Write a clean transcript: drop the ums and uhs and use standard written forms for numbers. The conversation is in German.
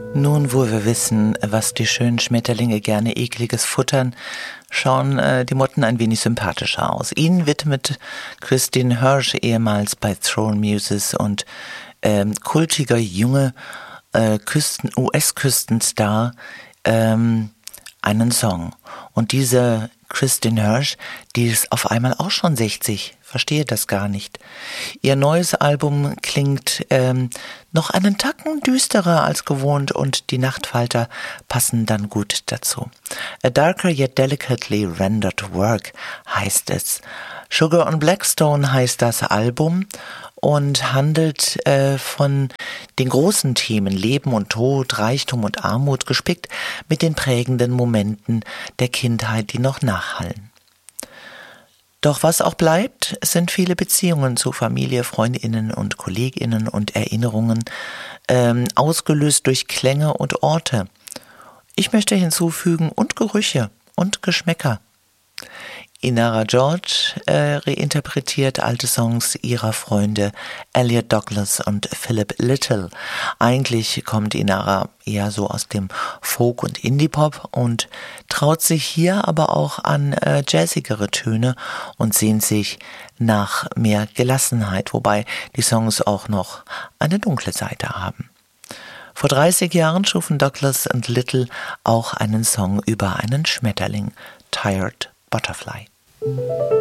Nun, wo wir wissen, was die schönen Schmetterlinge gerne ekliges futtern, schauen die Motten ein wenig sympathischer aus. Ihnen widmet Christine Hirsch, ehemals bei Throne Muses und kultiger junge US-Küstenstar, einen Song. Und diese Christine Hirsch, die ist auf einmal auch schon 60, verstehe das gar nicht. Ihr neues Album klingt noch einen Tacken düsterer als gewohnt und die Nachtfalter passen dann gut dazu. A Darker Yet Delicately Rendered Work heißt es. Sugar on Blackstone heißt das Album und handelt von den großen Themen Leben und Tod, Reichtum und Armut, gespickt mit den prägenden Momenten der Kindheit, die noch nachhallen. Doch was auch bleibt, sind viele Beziehungen zu Familie, Freundinnen und Kolleginnen und Erinnerungen, ausgelöst durch Klänge und Orte. Ich möchte hinzufügen, und Gerüche und Geschmäcker. Inara George reinterpretiert alte Songs ihrer Freunde Elliot Douglas und Philip Little. Eigentlich kommt Inara eher so aus dem Folk- und Indie-Pop und traut sich hier aber auch an jazzigere Töne und sehnt sich nach mehr Gelassenheit, wobei die Songs auch noch eine dunkle Seite haben. Vor 30 Jahren schufen Douglas und Little auch einen Song über einen Schmetterling, Tired Butterfly.